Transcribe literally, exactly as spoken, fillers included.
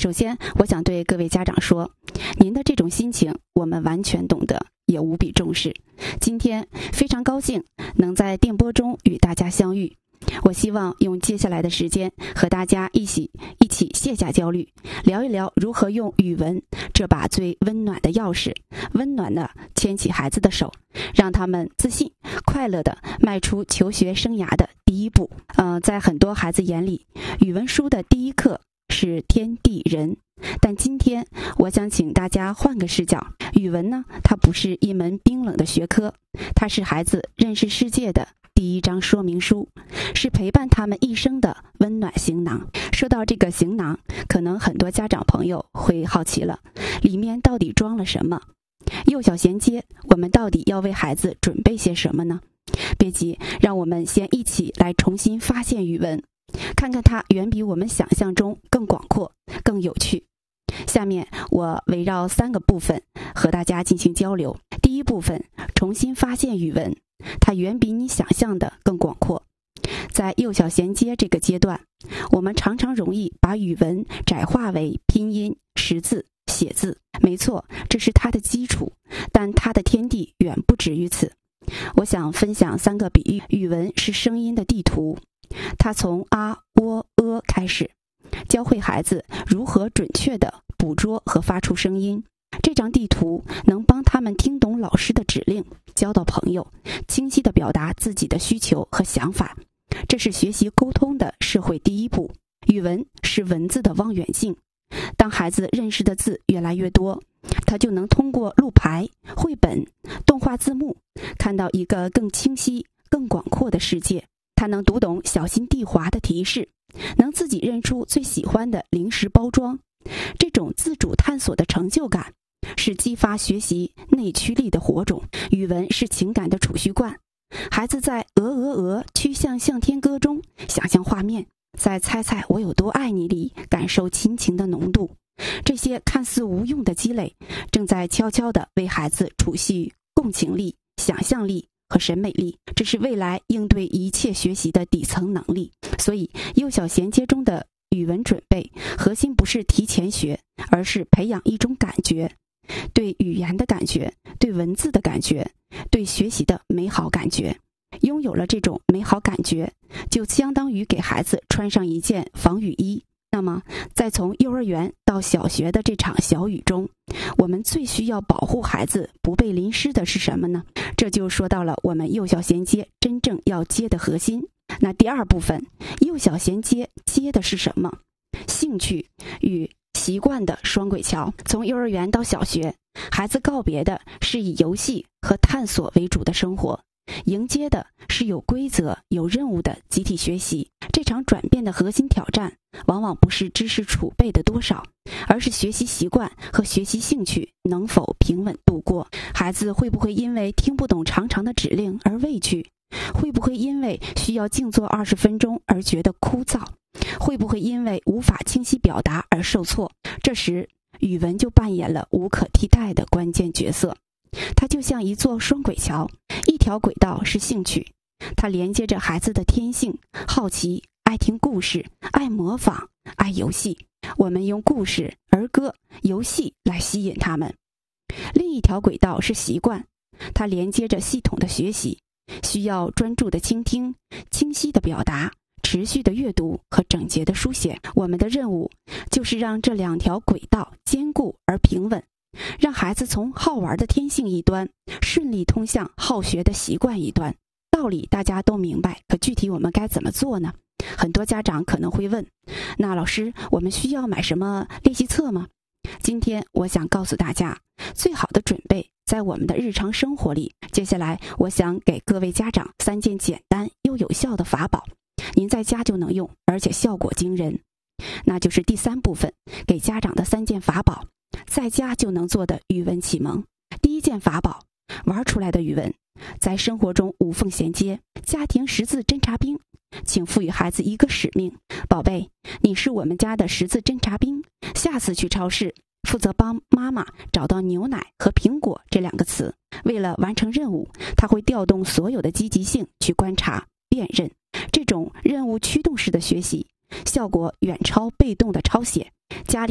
首先，我想对各位家长说，您的这种心情我们完全懂得，也无比重视。今天非常高兴能在电波中与大家相遇。我希望用接下来的时间和大家一起一起卸下焦虑，聊一聊如何用语文这把最温暖的钥匙，温暖地牵起孩子的手，让他们自信、快乐地迈出求学生涯的第一步。呃，在很多孩子眼里，语文书的第一课是天地人，但今天我想请大家换个视角，语文呢，它不是一门冰冷的学科，它是孩子认识世界的第一张说明书，是陪伴他们一生的温暖行囊。说到这个行囊，可能很多家长朋友会好奇了，里面到底装了什么？幼小衔接，我们到底要为孩子准备些什么呢？别急，让我们先一起来重新发现语文，看看它远比我们想象中更广阔、更有趣。下面我围绕三个部分和大家进行交流。第一部分，重新发现语文，它远比你想象的更广阔。在幼小衔接这个阶段，我们常常容易把语文窄化为拼音、识字、写字。没错，这是它的基础，但它的天地远不止于此。我想分享三个比喻。语文是声音的地图，它从啊、喔、呃开始，教会孩子如何准确地捕捉和发出声音。这张地图能帮他们听懂老师的指令，交到朋友，清晰地表达自己的需求和想法。这是学习沟通的社会第一步。语文是文字的望远镜，当孩子认识的字越来越多，他就能通过路牌、绘本、动画字幕，看到一个更清晰、更广阔的世界。他能读懂小心地滑的提示，能自己认出最喜欢的零食包装。这种自主探索的成就感，是激发学习内驱力的火种。语文是情感的储蓄罐，孩子在鹅鹅鹅曲项向天歌中想象画面，在猜猜我有多爱你里感受亲情的浓度。这些看似无用的积累，正在悄悄地为孩子储蓄共情力、想象力和审美力，这是未来应对一切学习的底层能力。所以幼小衔接中的语文准备，核心不是提前学，而是培养一种感觉，对语言的感觉，对文字的感觉，对学习的美好感觉。拥有了这种美好感觉，就相当于给孩子穿上一件防雨衣。那么在从幼儿园到小学的这场小雨中，我们最需要保护孩子不被淋湿的是什么呢？这就说到了我们幼小衔接真正要接的核心。那第二部分，幼小衔接接的是什么？兴趣与习惯的双轨桥。从幼儿园到小学，孩子告别的是以游戏和探索为主的生活，迎接的是有规则、有任务的集体学习。这场转变的核心挑战，往往不是知识储备的多少，而是学习习惯和学习兴趣能否平稳度过。孩子会不会因为听不懂长长的指令而畏惧？会不会因为需要静坐二十分钟而觉得枯燥？会不会因为无法清晰表达而受挫？这时，语文就扮演了无可替代的关键角色。它就像一座双轨桥，一条轨道是兴趣，它连接着孩子的天性、好奇、爱听故事、爱模仿、爱游戏。我们用故事、儿歌、游戏来吸引他们。另一条轨道是习惯，它连接着系统的学习，需要专注的倾听、清晰的表达、持续的阅读和整洁的书写。我们的任务就是让这两条轨道坚固而平稳，让孩子从好玩的天性一端顺利通向好学的习惯一端。道理大家都明白，可具体我们该怎么做呢？很多家长可能会问，那老师，我们需要买什么练习册吗？今天我想告诉大家，最好的准备在我们的日常生活里。接下来我想给各位家长三件简单又有效的法宝，您在家就能用，而且效果惊人。那就是第三部分，给家长的三件法宝，在家就能做的语文启蒙。第一件法宝，玩出来的语文，在生活中无缝衔接。家庭识字侦察兵，请赋予孩子一个使命，宝贝，你是我们家的识字侦察兵，下次去超市负责帮妈妈找到牛奶和苹果这两个词。为了完成任务，他会调动所有的积极性去观察、辨认。这种任务驱动式的学习，效果远超被动的抄写。家里